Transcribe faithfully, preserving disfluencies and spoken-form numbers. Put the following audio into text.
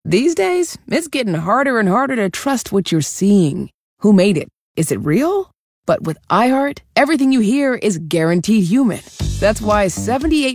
These days, it's getting harder and harder to trust what you're seeing. Who made it? Is it real? But with iHeart, everything you hear is guaranteed human. That's why seventy-eight